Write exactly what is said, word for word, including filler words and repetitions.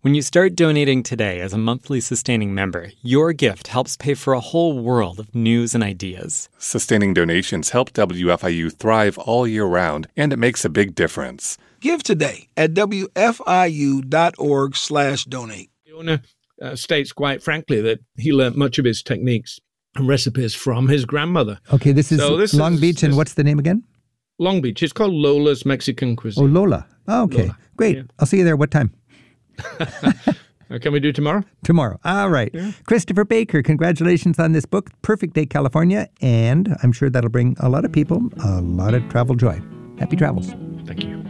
When you start donating today as a monthly sustaining member, your gift helps pay for a whole world of news and ideas. Sustaining donations help W F I U thrive all year round, and it makes a big difference. Give today at W F I U dot org slash donate. The owner uh, states quite frankly that he learned much of his techniques and recipes from his grandmother. Okay, this is So this Long is- Beach, and this- what's the name again? Long Beach. It's called Lola's Mexican Oh, Cuisine. Lola. Oh, okay, Lola. great. Yeah. I'll see you there. What time? Uh, can we do tomorrow? Tomorrow. All right. Yeah. Christopher Baker, congratulations on this book, Perfect Day California, and I'm sure that'll bring a lot of people a lot of travel joy. Happy travels. Thank you.